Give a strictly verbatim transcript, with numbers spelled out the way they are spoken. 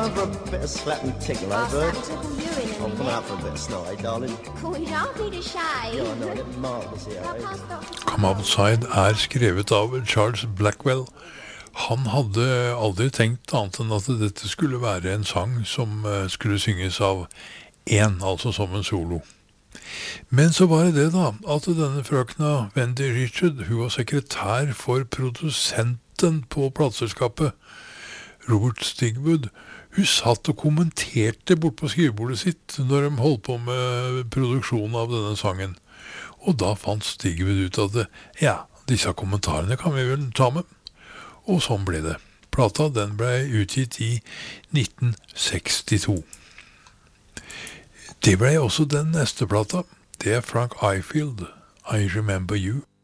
down for a bit of slap and tickle, eh, I'll bird? slap tickle you in a I'll come minute. out for a bit of snot, eh, darling? Cool, you don't need a shave. Yeah, I know, it's marvellous here, I'll eh? pass Doctor Come Outside er skrevet av Charles Blackwell. Han hadde aldri tenkt annet enn at dette skulle være en sang som eh, skulle synges av én, altså som en solo. Men så var det det da, at denne frøkna Wendy Richard, hun var sekretær for produsenten på plateselskapet, Robert Stigwood. Hun satt og kommenterte bort på skrivebordet sitt når de holdt på med produksjonen av denne sangen. Og da fant Stigwood ut at ja, disse kommentarene kan vi vel ta med. Og sånn ble det. Plata den ble utgitt i nitten sekstito. Det ble også den neste plata. Det er Frank Ifield, I Remember You.